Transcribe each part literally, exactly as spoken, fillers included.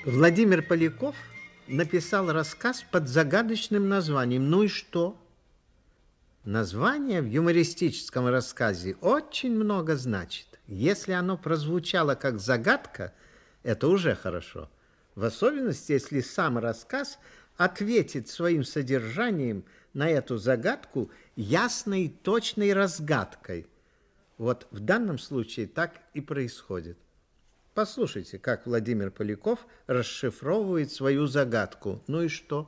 Владимир Поляков написал рассказ под загадочным названием «Ну и что?». Название в юмористическом рассказе очень много значит. Если оно прозвучало как загадка, это уже хорошо. В особенности, если сам рассказ ответит своим содержанием на эту загадку ясной и точной разгадкой. Вот в данном случае так и происходит. Послушайте, как Владимир Поляков расшифровывает свою загадку. Ну и что?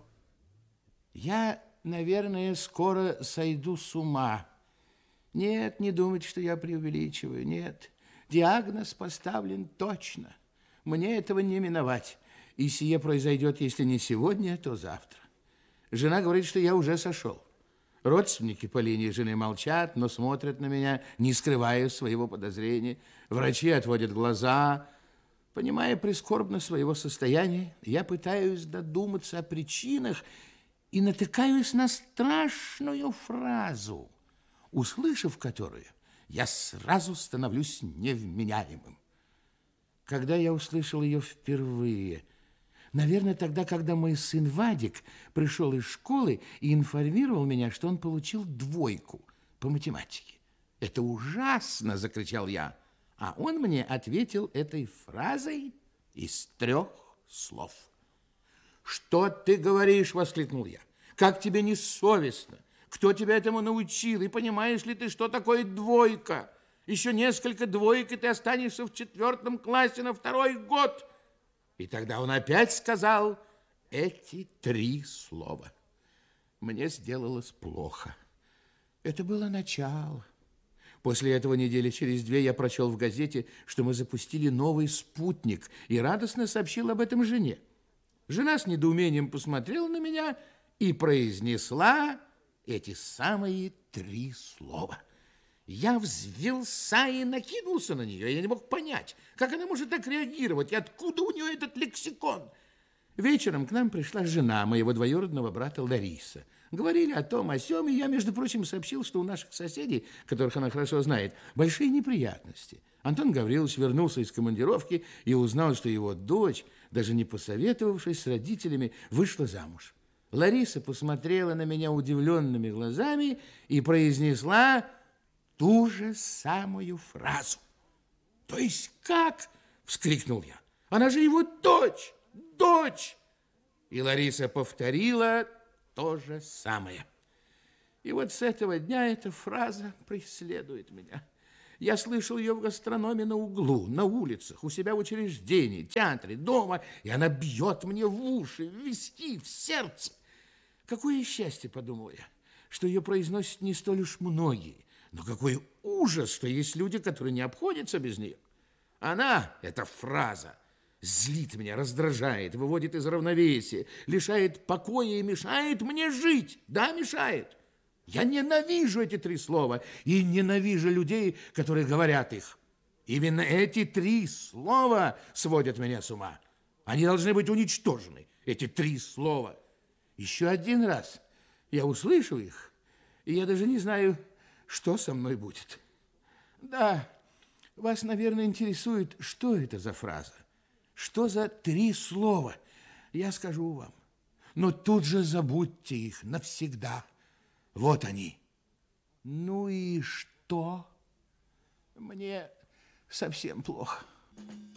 Я, наверное, скоро сойду с ума. Нет, не думайте, что я преувеличиваю. Нет, диагноз поставлен точно. Мне этого не миновать. И сие произойдет, если не сегодня, то завтра. Жена говорит, что я уже сошел. Родственники по линии жены молчат, но смотрят на меня, не скрывая своего подозрения. Врачи отводят глаза. Понимая прискорбно своего состояния, я пытаюсь додуматься о причинах и натыкаюсь на страшную фразу, услышав которую, я сразу становлюсь невменяемым. Когда я услышал ее впервые, наверное, тогда, когда мой сын Вадик пришел из школы и информировал меня, что он получил двойку по математике. «Это ужасно!» – закричал я. А он мне ответил этой фразой из трех слов. «Что ты говоришь?» – воскликнул я. «Как тебе не совестно? Кто тебя этому научил? И понимаешь ли ты, что такое двойка? Еще несколько двоек, и ты останешься в четвертом классе на второй год». И тогда он опять сказал эти три слова. Мне сделалось плохо. Это было начало. После этого недели через две я прочел в газете, что мы запустили новый спутник, и радостно сообщил об этом жене. Жена с недоумением посмотрела на меня и произнесла эти самые три слова. Я взвился и накинулся на нее. Я не мог понять, как она может так реагировать, и откуда у нее этот лексикон. Вечером к нам пришла жена моего двоюродного брата Лариса. Говорили о том, о сём, и я, между прочим, сообщил, что у наших соседей, которых она хорошо знает, большие неприятности. Антон Гаврилович вернулся из командировки и узнал, что его дочь, даже не посоветовавшись с родителями, вышла замуж. Лариса посмотрела на меня удивленными глазами и произнесла ту же самую фразу. «То есть как?» – вскрикнул я. «Она же его дочь! Дочь!» И Лариса повторила то же самое. И вот с этого дня эта фраза преследует меня. Я слышал ее в гастрономе на углу, на улицах, у себя в учреждении, театре, дома, и она бьет мне в уши, в виски, в сердце. Какое счастье, подумал я, что ее произносят не столь уж многие, но какой ужас, что есть люди, которые не обходятся без нее. Она, эта фраза, злит меня, раздражает, выводит из равновесия, лишает покоя и мешает мне жить. Да, мешает. Я ненавижу эти три слова и ненавижу людей, которые говорят их. Именно эти три слова сводят меня с ума. Они должны быть уничтожены, эти три слова. Еще один раз я услышу их, и я даже не знаю, что со мной будет. Да, вас, наверное, интересует, что это за фраза. Что за три слова? Я скажу вам. Но тут же забудьте их навсегда. Вот они. Ну и что? Мне совсем плохо.